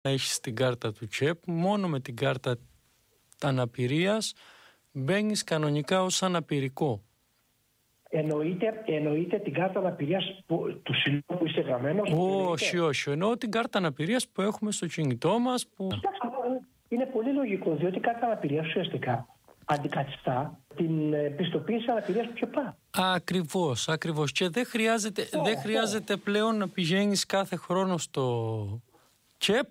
έχεις την κάρτα του ЧΕΠ, μόνο με την κάρτα αναπηρίας μπαίνεις κανονικά ως αναπηρικό. Εννοείται την κάρτα αναπηρίας του συλλόγου που είσαι γραμμένος? Όχι. Εννοώ την κάρτα αναπηρίας που έχουμε στο κινητό μας. Είναι πολύ λογικό, διότι η κάρτα αναπηρίας ουσιαστικά αντικαθιστά την πιστοποίηση αναπηρίας του ΚΕΠΑ. Ακριβώς. Και δεν χρειάζεται πλέον να πηγαίνεις κάθε χρόνο στο ΚΕΠ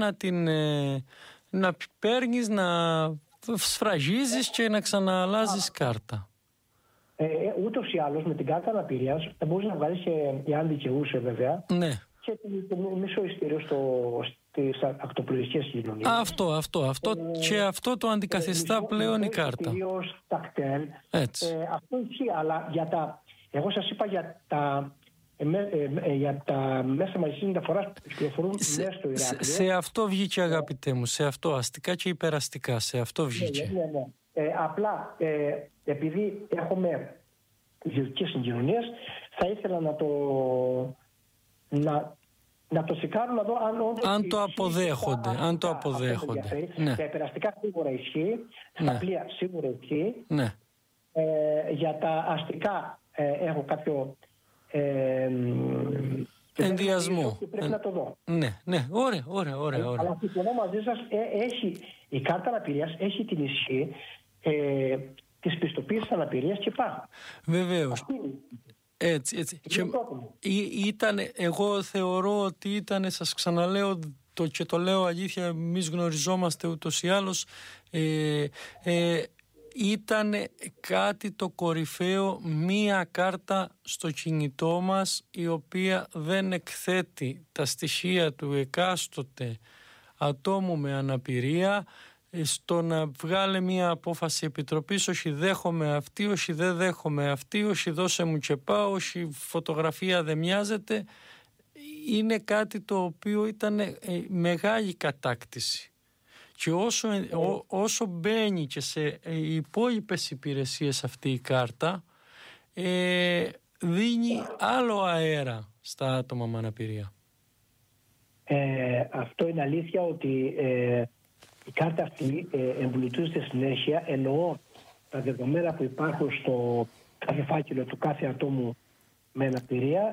να παίρνεις, να σφραγίζεις και να ξανααλλάζεις κάρτα. Ούτως ή άλλως με την κάρτα αναπηρίας θα μπορείς να βγάλεις και αν δικαιούσε βέβαια, ναι, και το μισό ειστήριο στις ακτοπλοϊκές κοινωνίες. Αυτό και αυτό το αντικαθιστά πλέον η κάρτα. Τα κτέλ. Αυτό ισχύει, αλλά εγώ σας είπα για τα μέσα μαζικής μεταφοράς που κυκλοφορούν μέσα στο Ηράκλειο. Σε αυτό βγήκε, αγαπητέ μου, σε αυτό, αστικά και υπεραστικά, σε αυτό βγήκε. Ναι. Απλά επειδή έχουμε ιδιωτικές συγκοινωνίες, θα ήθελα να το σηκάρω, να δω αν το αποδέχονται. Ναι. Τα υπεραστικά σίγουρα ισχύει, στα πλοία σίγουρα ισχύει. Ναι. Για τα αστικά έχω κάποιο ενδιασμό. Πρέπει να το δω. Ναι, ωραία. Αλλά συμφωνώ μαζί σας, η κάρτα αναπηρίας έχει την ισχύ της πιστοποίησης αναπηρίας και πάνω. Βεβαίως. Έτσι. Εγώ θεωρώ ότι ήταν, σας ξαναλέω και το λέω αλήθεια, εμείς γνωριζόμαστε ούτως ή άλλως, ήταν κάτι το κορυφαίο, μία κάρτα στο κινητό μας η οποία δεν εκθέτει τα στοιχεία του εκάστοτε ατόμου με αναπηρία στο να βγάλει μία απόφαση επιτροπής, όχι δέχομαι αυτή, όχι δεν δέχομαι αυτή, όχι δώσε μου και πάω, όχι φωτογραφία δεν μοιάζεται. Είναι κάτι το οποίο ήταν μεγάλη κατάκτηση. Και όσο μπαίνει και σε υπόλοιπες υπηρεσίες αυτή η κάρτα, δίνει άλλο αέρα στα άτομα με αναπηρία. Αυτό είναι αλήθεια, ότι η κάρτα αυτή εμπλουτίζεται συνέχεια, εννοώ τα δεδομένα που υπάρχουν στο κάθε φάκελο του κάθε ατόμου με αναπηρία.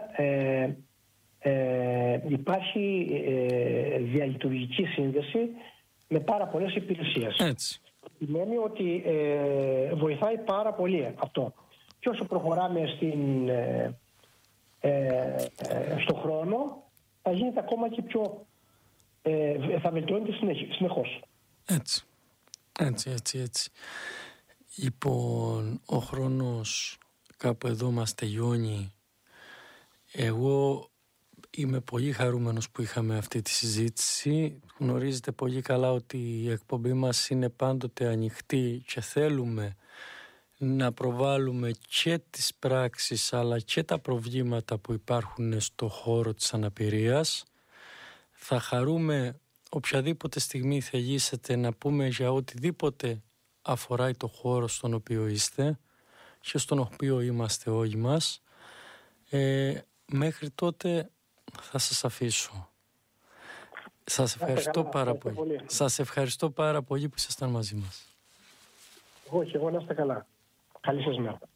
Υπάρχει διαλειτουργική σύνδεση με πάρα πολλές υπηρεσίες. Έτσι. Σημαίνει ότι βοηθάει πάρα πολύ αυτό. Και όσο προχωράμε στον χρόνο, θα γίνεται ακόμα και πιο... θα βελτιώνεται συνεχώς. Έτσι. Λοιπόν, ο χρόνος κάπου εδώ μας τελειώνει. Εγώ είμαι πολύ χαρούμενος που είχαμε αυτή τη συζήτηση. Γνωρίζετε πολύ καλά ότι η εκπομπή μας είναι πάντοτε ανοιχτή και θέλουμε να προβάλλουμε και τις πράξεις αλλά και τα προβλήματα που υπάρχουν στο χώρο της αναπηρίας. Θα χαρούμε οποιαδήποτε στιγμή θελήσετε να πούμε για οτιδήποτε αφορά το χώρο στον οποίο είστε και στον οποίο είμαστε όλοι μας. Μέχρι τότε θα σας αφήσω. Σας ευχαριστώ πάρα πολύ. Σας ευχαριστώ πάρα πολύ που ήσασταν μαζί μας. Εγώ να είστε καλά. Καλή σας μέρα.